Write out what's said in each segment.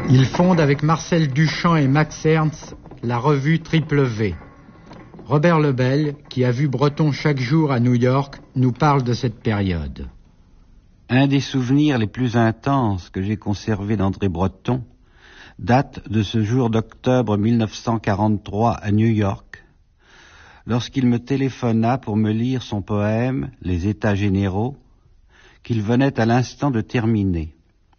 Il fonde avec Marcel Duchamp et Max Ernst la revue Triple V. Robert Lebel, qui a vu Breton chaque jour à New York, nous parle de cette période. Un des souvenirs les plus intenses que j'ai conservés d'André Breton date de ce jour d'octobre 1943 à New York, lorsqu'il me téléphona pour me lire son poème « Les États généraux » qu'il venait à l'instant de terminer.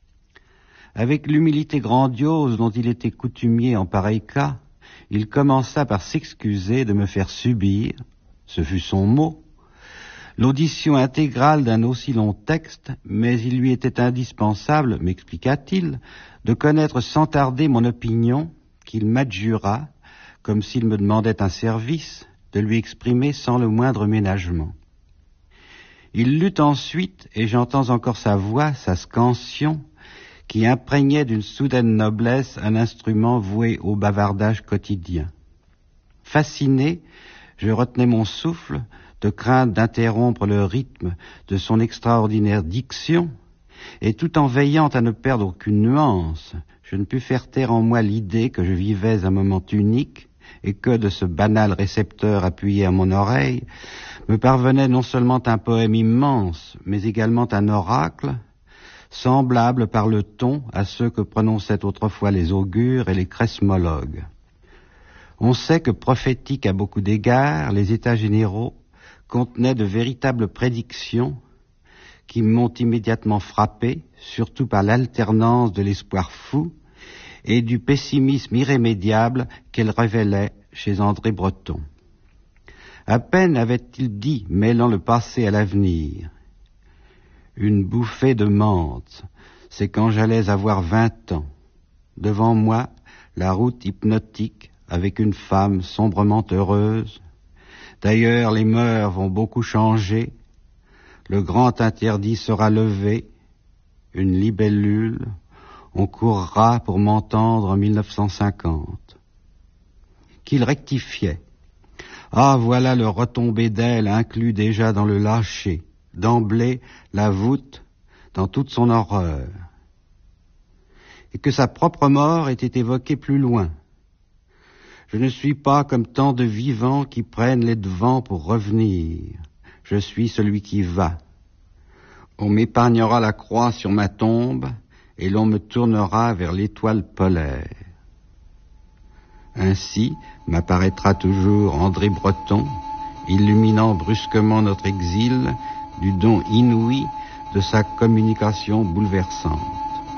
Avec l'humilité grandiose dont il était coutumier en pareil cas, il commença par s'excuser de me faire subir, ce fut son mot, l'audition intégrale d'un aussi long texte, mais il lui était indispensable, m'expliqua-t-il, de connaître sans tarder mon opinion, qu'il m'adjura, comme s'il me demandait un service, de lui exprimer sans le moindre ménagement. Il lut ensuite, et j'entends encore sa voix, sa scansion, qui imprégnait d'une soudaine noblesse un instrument voué au bavardage quotidien. Fasciné, je retenais mon souffle, de crainte d'interrompre le rythme de son extraordinaire diction, et tout en veillant à ne perdre aucune nuance, je ne pus faire taire en moi l'idée que je vivais un moment unique, et que de ce banal récepteur appuyé à mon oreille, me parvenait non seulement un poème immense, mais également un oracle, semblable par le ton à ceux que prononçaient autrefois les augures et les cresmologues. On sait que prophétiques à beaucoup d'égards, les États généraux contenaient de véritables prédictions qui m'ont immédiatement frappé, surtout par l'alternance de l'espoir fou et du pessimisme irrémédiable qu'elles révélaient chez André Breton. À peine avait-il dit, mêlant le passé à l'avenir, « Une bouffée de menthe, c'est quand j'allais avoir 20 ans. Devant moi, la route hypnotique avec une femme sombrement heureuse. D'ailleurs, les mœurs vont beaucoup changer. Le grand interdit sera levé. Une libellule. On courra pour m'entendre en 1950. » Qu'il rectifiait. Ah, voilà le retombé d'aile inclus déjà dans le lâcher. D'emblée, la voûte dans toute son horreur. Et que sa propre mort était évoquée plus loin. Je ne suis pas comme tant de vivants qui prennent les devants pour revenir. Je suis celui qui va. On m'épargnera la croix sur ma tombe et l'on me tournera vers l'étoile polaire. Ainsi m'apparaîtra toujours André Breton, illuminant brusquement notre exil du don inouï de sa communication bouleversante.